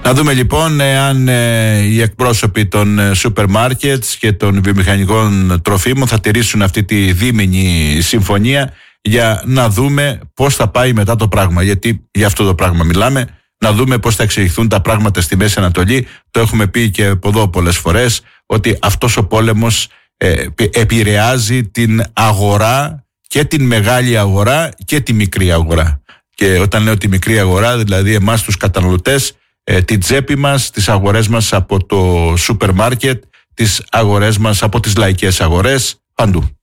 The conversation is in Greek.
Να δούμε λοιπόν αν οι εκπρόσωποι των σούπερ μάρκετς και των βιομηχανικών τροφίμων θα τηρήσουν αυτή τη δίμηνη συμφωνία, για να δούμε πώς θα πάει μετά το πράγμα. Γιατί για αυτό το πράγμα μιλάμε, να δούμε πώς θα εξελιχθούν τα πράγματα στη Μέση Ανατολή. Το έχουμε πει και από εδώ πολλές φορές, ότι αυτός ο πόλεμος επηρεάζει την αγορά, και την μεγάλη αγορά και τη μικρή αγορά. Και όταν λέω τη μικρή αγορά, δηλαδή εμάς τους καταναλωτές, την τσέπη μας, τις αγορές μας από το σούπερ μάρκετ, τις αγορές μας από τις λαϊκές αγορές, παντού.